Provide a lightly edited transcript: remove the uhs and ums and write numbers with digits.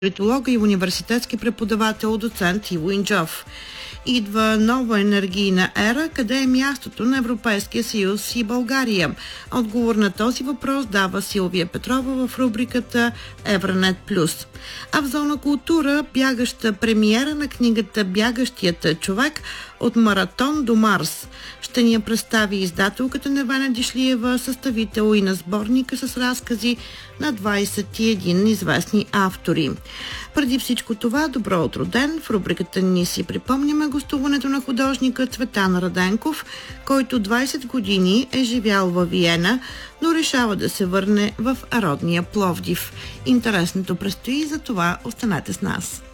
политолога и университетски преподавател доцент Иво Инджов. Идва нова енергийна ера, къде е мястото на Европейския съюз и България. Отговор на този въпрос дава Силвия Петрова в рубриката Евранет Плюс. А в зона култура бягаща премиера на книгата "Бягащият човек" от маратон до Марс. Ще ни я представи издателката Невена Дишлиева, съставител и на сборника с разкази на 21 известни автори. Преди всичко това, добро утро ден! В рубриката ни си припомняме гостуването на художника Цветан Раденков, който 20 години е живял във Виена, но решава да се върне в родния Пловдив. Интересното предстои, за това останете с нас.